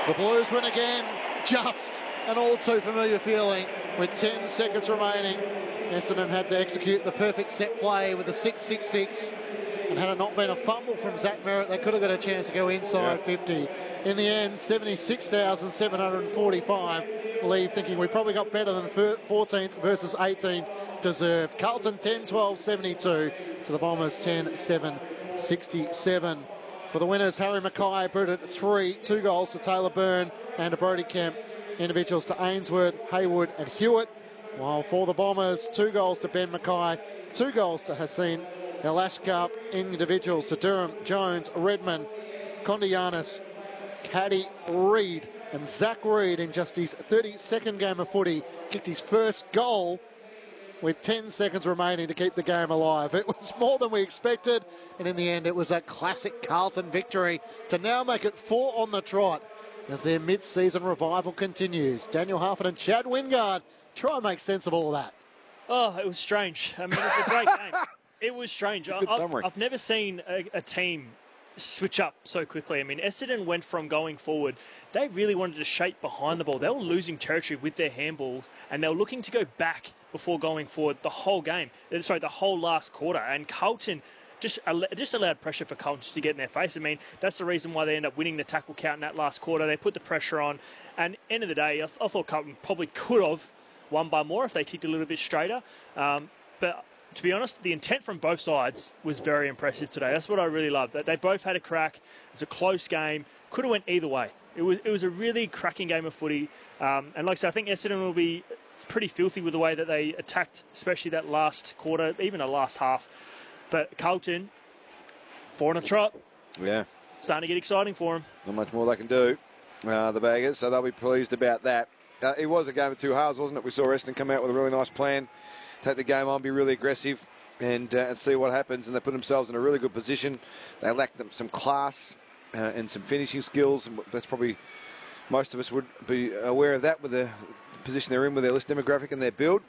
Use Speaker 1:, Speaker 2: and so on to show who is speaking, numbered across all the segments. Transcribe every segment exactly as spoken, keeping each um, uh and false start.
Speaker 1: The Blues win again, just an all too familiar feeling with ten seconds remaining. Essendon had to execute the perfect set play with the six six six, and had it not been a fumble from Zach Merrett, they could have got a chance to go inside yeah. fifty. In the end, seventy-six thousand seven hundred forty-five leave thinking we probably got better than fourteenth versus eighteenth deserved. Carlton ten twelve seventy-two to the Bombers ten seven sixty-seven. For the winners, Harry Mackay booted three, two goals to Taylor Byrne and to Brody Kemp. Individuals to Ainsworth, Haywood and Hewitt. While for the Bombers, two goals to Ben Mackay, two goals to Hassan Elashkar. Individuals to Durham, Jones, Redmond, Kondianis, Caddy, Reid, and Zach Reid in just his thirty-second game of footy kicked his first goal with ten seconds remaining to keep the game alive. It was more than we expected, and in the end it was a classic Carlton victory to now make it four on the trot as their mid-season revival continues. Daniel Harford and Chad Wingard try and make sense of all of that.
Speaker 2: Oh, it was strange. I mean, it was a great game. It was strange.
Speaker 3: Good
Speaker 2: I've,
Speaker 3: summary.
Speaker 2: I've never seen a, a team switch up so quickly. I mean, Essendon went from going forward. They really wanted to shape behind the ball. They were losing territory with their handball, and they were looking to go back before going forward the whole game. Sorry, the whole last quarter. And Carlton just just allowed pressure for Carlton just to get in their face. I mean, that's the reason why they end up winning the tackle count in that last quarter. They put the pressure on. And end of the day, I, th- I thought Carlton probably could have won by more if they kicked a little bit straighter. Um, but to be honest, the intent from both sides was very impressive today. That's what I really loved. That they both had a crack. It was a close game. Could have went either way. It was it was a really cracking game of footy. Um, and like I said, I think Essendon will be pretty filthy with the way that they attacked, especially that last quarter, even the last half. But Carlton, four on a trot.
Speaker 3: Yeah.
Speaker 2: Starting to get exciting for them.
Speaker 3: Not much more they can do, uh, the Baggers, so they'll be pleased about that. Uh, it was a game of two halves, wasn't it? We saw Essendon come out with a really nice plan, take the game on, be really aggressive, and, uh, and see what happens. And they put themselves in a really good position. They lacked them some class uh, and some finishing skills. And that's probably, most of us would be aware of that with the position they're in with their list demographic and their build.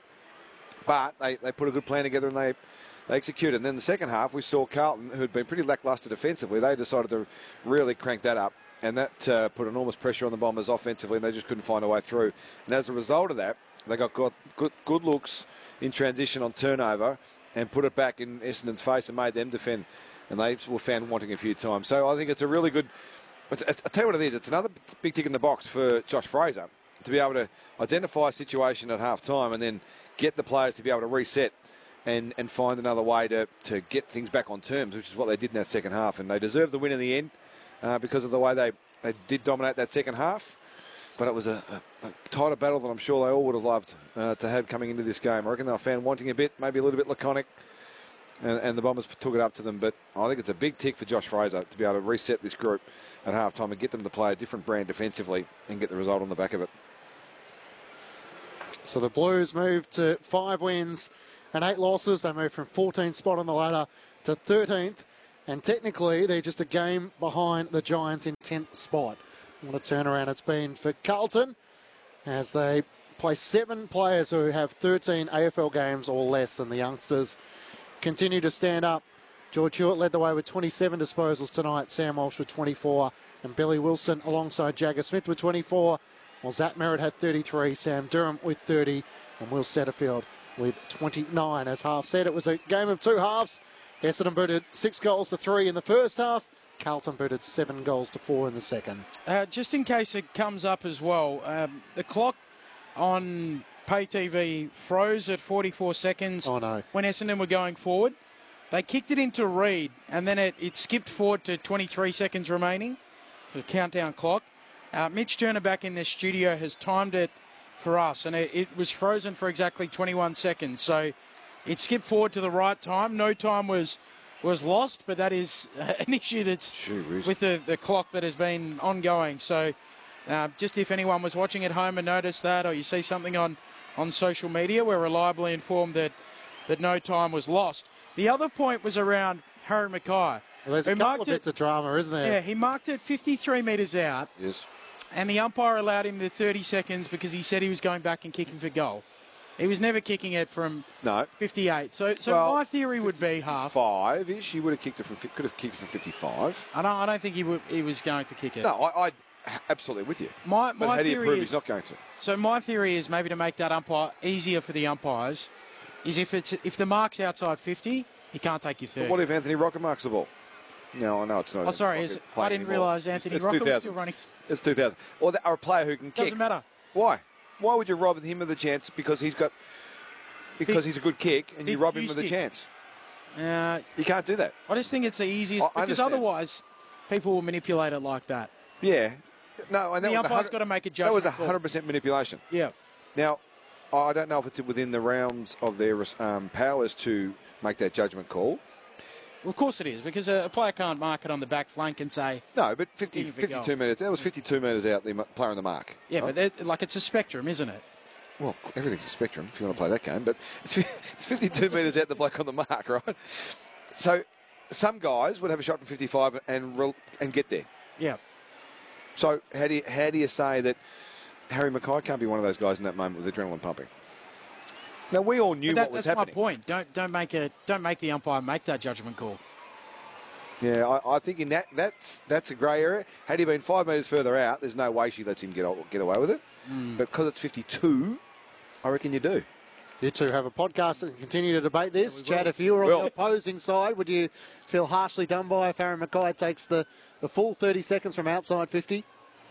Speaker 3: But they, they put a good plan together and they, they executed. And then the second half, we saw Carlton, who had been pretty lacklustre defensively, they decided to really crank that up. And that uh, put enormous pressure on the Bombers offensively, and they just couldn't find a way through. And as a result of that, they got good, good, good looks in transition on turnover and put it back in Essendon's face and made them defend. And they were found wanting a few times. So I think it's a really good... I'll tell you what it is. It's another big tick in the box for Josh Fraser to be able to identify a situation at half-time and then get the players to be able to reset and, and find another way to, to get things back on terms, which is what they did in that second half. And they deserved the win in the end. Uh, because of the way they, they did dominate that second half. But it was a, a, a tighter battle than I'm sure they all would have loved uh, to have coming into this game. I reckon they were found wanting a bit, maybe a little bit laconic, and, and the Bombers took it up to them. But I think it's a big tick for Josh Fraser to be able to reset this group at halftime and get them to play a different brand defensively and get the result on the back of it.
Speaker 1: So the Blues move to five wins and eight losses. They move from fourteenth spot on the ladder to thirteenth. And technically, they're just a game behind the Giants in tenth spot. What a turnaround it's been for Carlton as they play seven players who have thirteen A F L games or less, and the youngsters continue to stand up. George Hewitt led the way with twenty-seven disposals tonight. Sam Walsh with twenty-four, and Billy Wilson alongside Jagger Smith with twenty-four. While Zach Merrett had thirty-three, Sam Durham with thirty, and Will Setterfield with twenty-nine. As Half said, it was a game of two halves. Essendon booted six goals to three in the first half. Carlton booted seven goals to four in the second.
Speaker 4: Uh, just in case it comes up as well, um, the clock on pay T V froze at forty-four seconds
Speaker 1: oh, no.
Speaker 4: when Essendon were going forward. They kicked it into Reid, and then it, it skipped forward to twenty-three seconds remaining. So the countdown clock. Uh, Mitch Turner back in the studio has timed it for us, and it, it was frozen for exactly twenty-one seconds. So it skipped forward to the right time. No time was was lost, but that is an issue that's
Speaker 3: Jeez.
Speaker 4: with the, the clock that has been ongoing. So uh, just if anyone was watching at home and noticed that, or you see something on, on social media, we're reliably informed that, that no time was lost. The other point was around Harry Mackay.
Speaker 1: Well, there's a couple of bits
Speaker 4: it,
Speaker 1: of drama, isn't there?
Speaker 4: Yeah, he marked it fifty-three metres out.
Speaker 3: Yes.
Speaker 4: And the umpire allowed him the thirty seconds because he said he was going back and kicking for goal. He was never kicking it from
Speaker 3: no.
Speaker 4: fifty-eight. So, so
Speaker 3: well,
Speaker 4: my theory would be half.
Speaker 3: Five-ish. He would have kicked it from. Could have kicked it from fifty-five.
Speaker 4: I don't. I don't think he would. He was going to kick it.
Speaker 3: No, I, I absolutely with you.
Speaker 4: My,
Speaker 3: But
Speaker 4: my
Speaker 3: how do you
Speaker 4: theory
Speaker 3: prove
Speaker 4: is,
Speaker 3: he's not going to?
Speaker 4: So my theory is maybe to make that umpire easier for the umpires is if it's if the mark's outside fifty, he can't take you thirty.
Speaker 3: But what if Anthony Rocker marks the ball? No, I know it's not.
Speaker 4: Oh, sorry, is, I didn't realise Anthony Rocker was still running.
Speaker 3: It's two thousand. Or, the, or a player who can kick.
Speaker 4: Doesn't matter.
Speaker 3: Why? Why would you rob him of the chance because he's got because
Speaker 4: Big-
Speaker 3: he's a good kick and you
Speaker 4: big
Speaker 3: rob him
Speaker 4: you
Speaker 3: of the
Speaker 4: stick.
Speaker 3: chance?
Speaker 4: Uh,
Speaker 3: You can't do that.
Speaker 4: I just think it's the easiest
Speaker 3: I
Speaker 4: because
Speaker 3: understand.
Speaker 4: otherwise people will manipulate it like that.
Speaker 3: Yeah. No, and that
Speaker 4: The
Speaker 3: was
Speaker 4: umpire's
Speaker 3: a
Speaker 4: got to make a
Speaker 3: that
Speaker 4: judgment.
Speaker 3: was a
Speaker 4: call.
Speaker 3: hundred percent manipulation.
Speaker 4: Yeah.
Speaker 3: Now, I don't know if it's within the realms of their um, powers to make that judgment call.
Speaker 4: Well, of course it is because a, a player can't mark it on the back flank and say,
Speaker 3: No, but fifty,
Speaker 4: Give it a go.
Speaker 3: fifty-two metres. That was fifty-two metres out, the m- player on the mark.
Speaker 4: yeah,
Speaker 3: right?
Speaker 4: but they're- like it's a spectrum, isn't it?
Speaker 3: Well, everything's a spectrum if you want to play that game, but it's, it's fifty-two metres out the bloke on the mark, right? So some guys would have a shot from fifty-five and rel- and get there.
Speaker 4: Yeah.
Speaker 3: So how do you, how do you say that Harry Mackay can't be one of those guys in that moment with adrenaline pumping? Now we all knew
Speaker 4: But that,
Speaker 3: what was
Speaker 4: that's
Speaker 3: happening.
Speaker 4: my point. Don't don't make a don't make the umpire make that judgment call.
Speaker 3: Yeah, I, I think in that that's that's a grey area. Had he been five metres further out, there's no way she lets him get o- get away with it.
Speaker 4: Mm.
Speaker 3: But because it's fifty-two, I reckon you do.
Speaker 1: You two have a podcast and continue to debate this.
Speaker 4: Yeah, we
Speaker 1: Chad,
Speaker 4: will.
Speaker 1: if you were on
Speaker 3: Will.
Speaker 1: the opposing side, would you feel harshly done by if Aaron Mackay takes the, the full thirty seconds from outside fifty?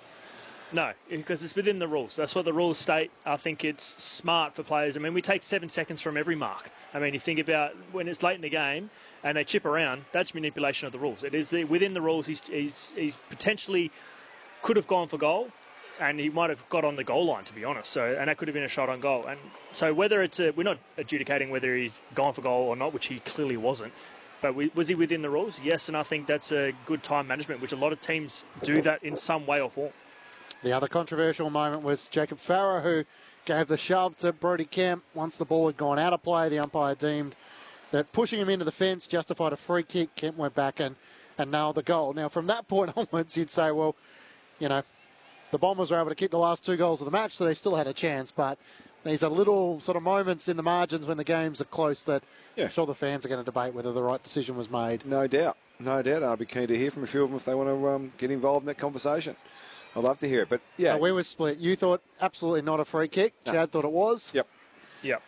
Speaker 2: No, because it's within the rules. That's what the rules state. I think it's smart for players. I mean, we take seven seconds from every mark. I mean, you think about when it's late in the game and they chip around, that's manipulation of the rules. It is the, within the rules. He's, he's, he's potentially could have gone for goal, and he might have got on the goal line, to be honest. So, and that could have been a shot on goal. And so, whether it's a, we're not adjudicating whether he's gone for goal or not, which he clearly wasn't. But we, was he within the rules? Yes, and I think that's a good time management, which a lot of teams do that in some way or form.
Speaker 1: The other controversial moment was Jacob Farah, who gave the shove to Brodie Kemp. Once the ball had gone out of play, the umpire deemed that pushing him into the fence justified a free kick. Kemp went back and, and nailed the goal. Now, from that point onwards, you'd say, well, you know, the Bombers were able to kick the last two goals of the match, so they still had a chance. But these are little sort of moments in the margins when the games are close that
Speaker 3: Yeah.
Speaker 1: I'm sure the fans are going to debate whether the right decision was made.
Speaker 3: No doubt, no doubt. I'd be keen to hear from a few of them if they want to um, get involved in that conversation. I'd love to hear it. But yeah,
Speaker 1: Uh, we were split. You thought absolutely not a free kick.
Speaker 3: No.
Speaker 1: Chad thought it was.
Speaker 3: Yep.
Speaker 2: Yep.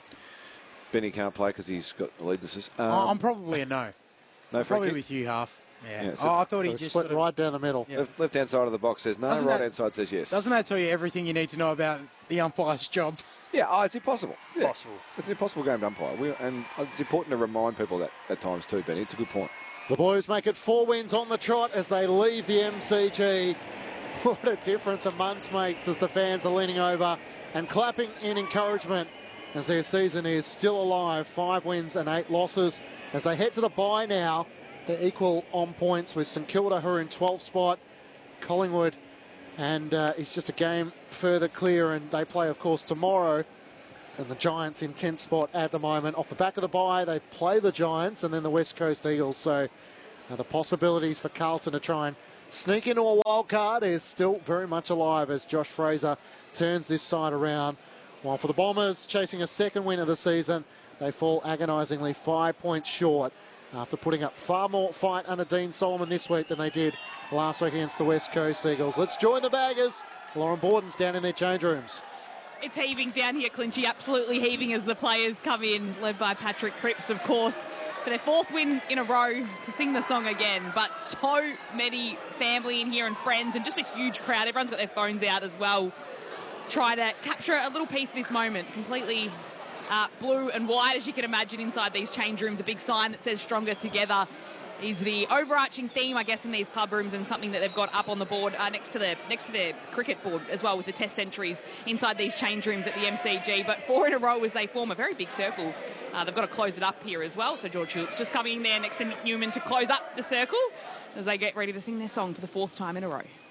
Speaker 3: Benny can't play because he's got allegiances. Um,
Speaker 4: Oh, I'm probably a no.
Speaker 3: no free
Speaker 4: Probably
Speaker 3: kick.
Speaker 4: with you, half. Yeah.
Speaker 3: Yeah, so-
Speaker 4: oh, I thought
Speaker 1: So
Speaker 4: he
Speaker 1: we're
Speaker 4: just
Speaker 1: split
Speaker 4: sort of-
Speaker 1: right down the middle.
Speaker 4: Yeah.
Speaker 3: Left, left hand side of the box says no,
Speaker 4: Doesn't
Speaker 3: right
Speaker 4: that-
Speaker 3: hand side says yes.
Speaker 4: Doesn't that tell you everything you need to know about the umpire's job?
Speaker 3: Yeah, oh, it's impossible. Yeah.
Speaker 2: Possible.
Speaker 3: It's an impossible game to umpire. We, and it's important to remind people that at times too, Benny. It's a good point.
Speaker 1: The Blues make it four wins on the trot as they leave the M C G. What a difference a month makes as the fans are leaning over and clapping in encouragement as their season is still alive. Five wins and eight losses as they head to the bye now. They're equal on points with St Kilda, who are in twelfth spot, Collingwood, and uh, it's just a game further clear, and they play, of course, tomorrow. And the Giants in tenth spot at the moment. Off the back of the bye, they play the Giants and then the West Coast Eagles. So uh, the possibilities for Carlton to try and sneak into a wild card is still very much alive as Josh Fraser turns this side around. While for the Bombers, chasing a second win of the season, they fall agonisingly five points short after putting up far more fight under Dean Solomon this week than they did last week against the West Coast Eagles. Let's join the Baggers. Lauren Borden's down in their change rooms.
Speaker 5: It's heaving down here, Clinchy, absolutely heaving as the players come in, led by Patrick Cripps, of course, for their fourth win in a row to sing the song again. But so many family in here and friends and just a huge crowd. Everyone's got their phones out as well. Try to capture a little piece of this moment. Completely uh, blue and white, as you can imagine, inside these change rooms. A big sign that says "Stronger Together" is the overarching theme, I guess, in these club rooms, and something that they've got up on the board uh, next to the next to their cricket board as well, with the Test centuries inside these change rooms at the M C G. But four in a row as they form a very big circle. Uh, they've got to close it up here as well. So George Schultz just coming in there next to Nick Newman to close up the circle as they get ready to sing their song for the fourth time in a row.